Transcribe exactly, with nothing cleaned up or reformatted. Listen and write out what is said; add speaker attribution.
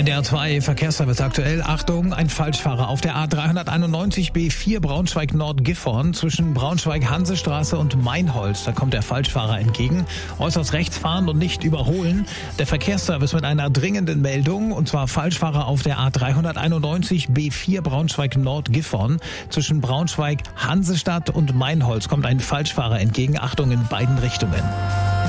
Speaker 1: N D R zwei Verkehrsservice aktuell. Achtung, ein Falschfahrer auf der A dreihunderteinundneunzig B vier Braunschweig Nord-Gifhorn zwischen Braunschweig-Hansestraße und Meinholz. Da kommt der Falschfahrer entgegen. Äußerst rechts fahren und nicht überholen. Der Verkehrsservice mit einer dringenden Meldung, und zwar Falschfahrer auf der A dreihunderteinundneunzig B vier Braunschweig Nord-Gifhorn zwischen Braunschweig, Hansestadt und Meinholz kommt ein Falschfahrer entgegen. Achtung in beiden Richtungen.